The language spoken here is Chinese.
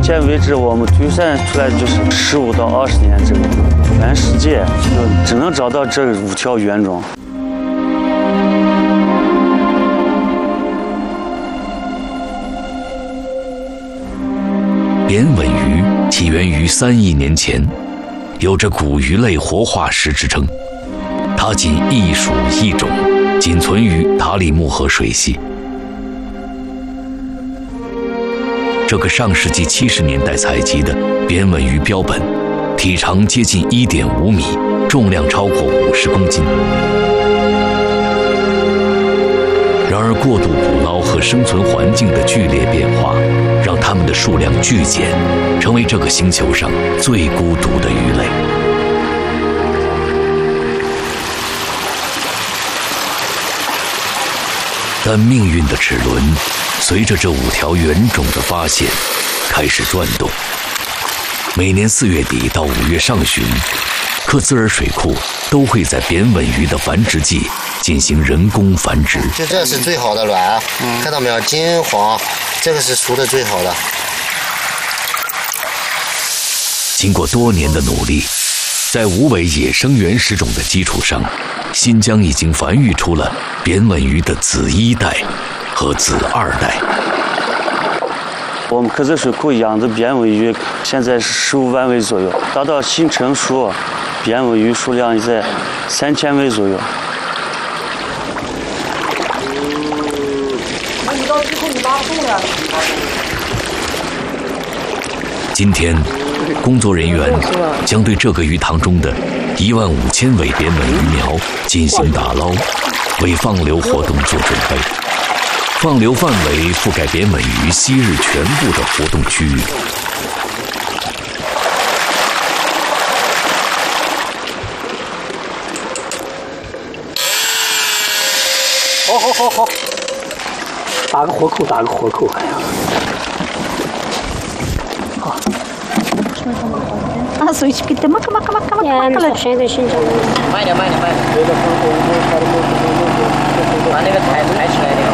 前为止，我们推算出来就是15到20年这个，全世界就只能找到这5条原种。 扁吻鱼起源于3亿年前，有着古鱼类活化石之称。它仅一属一种，仅存于塔里木河水系。这个上世纪70年代采集的扁吻鱼标本，体长接近1.5米，重量超过50公斤。然而，过度捕捞和生存环境的剧烈变化，让它们的数量剧减，成为这个星球上最孤独的鱼类。但命运的齿轮，随着这5条原种的发现，开始转动。每年4月底到5月上旬，克孜尔水库都会在扁吻鱼的繁殖季进行人工繁殖。 就这是最好的卵，看到没有？金黄，这个是熟的最好的。 经过多年的努力，在无尾野生原始种的基础上，新疆已经繁育出了扁吻鱼的子1代和子2代。 我们克孜水库养的扁吻鱼现在是15万尾左右，达到新成熟，扁吻鱼数量在3000尾左右。 今天，工作人员将对这个鱼塘中的15000尾扁吻鱼苗进行打捞，为放流活动做准备。放流范围覆盖扁吻鱼昔日全部的活动区域。 好，打个活扣，哎呀，好。 啊，所以去给他们干嘛了？ 谁的身上？慢点。把那个抬起来那个。